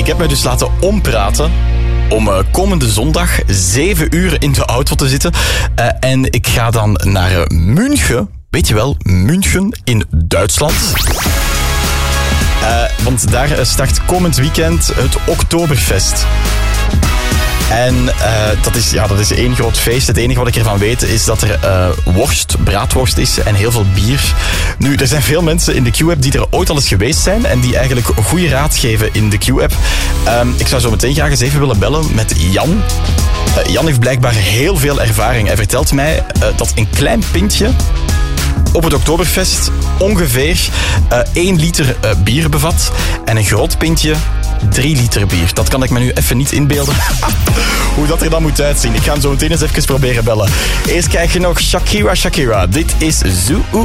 ik heb mij dus laten ompraten om komende zondag 7 uur in de auto te zitten. En ik ga dan naar München. Weet je wel, München in Duitsland. Want daar start komend weekend het Oktoberfest. En dat is één groot feest. Het enige wat ik ervan weet is dat er braadworst is en heel veel bier. Nu, er zijn veel mensen in de Q-app die er ooit al eens geweest zijn en die eigenlijk goede raad geven in de Q-app. Ik zou zo meteen graag eens even willen bellen met Jan. Jan heeft blijkbaar heel veel ervaring. Hij vertelt mij dat een klein pintje op het Oktoberfest ongeveer 1 liter bier bevat en een groot pintje 3 liter bier. Dat kan ik me nu even niet inbeelden. Hoe dat er dan moet uitzien. Ik ga hem zo meteen eens even proberen bellen. Eerst krijg je nog Shakira. Dit is Zoo.